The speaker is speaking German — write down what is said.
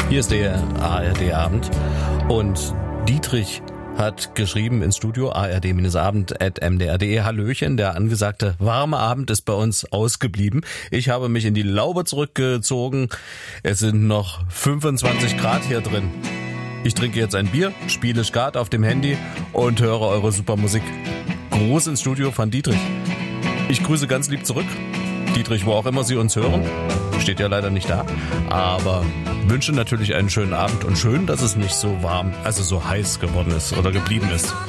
Hier ist der ARD-Abend und Dietrich hat geschrieben ins Studio ard-abend@mdr.de. Hallöchen, der angesagte warme Abend ist bei uns ausgeblieben. Ich habe mich in die Laube zurückgezogen. Es sind noch 25 Grad hier drin. Ich trinke jetzt ein Bier, spiele Skat auf dem Handy und höre eure super Musik. Gruß ins Studio von Dietrich. Ich grüße ganz lieb zurück. Dietrich, wo auch immer Sie uns hören, steht ja leider nicht da, aber wünsche natürlich einen schönen Abend und schön, dass es nicht so warm, also so heiß geworden ist oder geblieben ist.